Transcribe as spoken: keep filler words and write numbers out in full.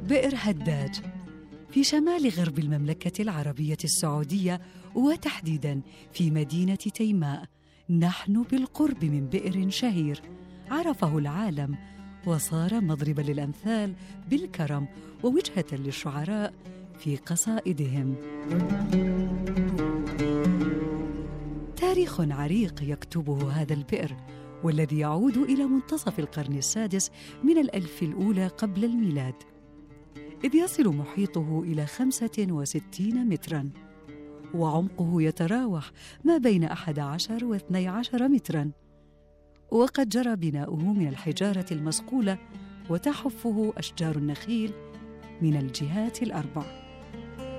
بئر هداج في شمال غرب المملكة العربية السعودية، وتحديداً في مدينة تيماء. نحن بالقرب من بئر شهير عرفه العالم، وصار مضرباً للأمثال بالكرم ووجهة للشعراء في قصائدهم. تاريخ عريق يكتبه هذا البئر، والذي يعود إلى منتصف القرن السادس من الألف الأولى قبل الميلاد، إذ يصل محيطه إلى خمسة وستين متراً، وعمقه يتراوح ما بين أحد عشر واثني عشر متراً، وقد جرى بناؤه من الحجارة المصقولة، وتحفه أشجار النخيل من الجهات الأربع.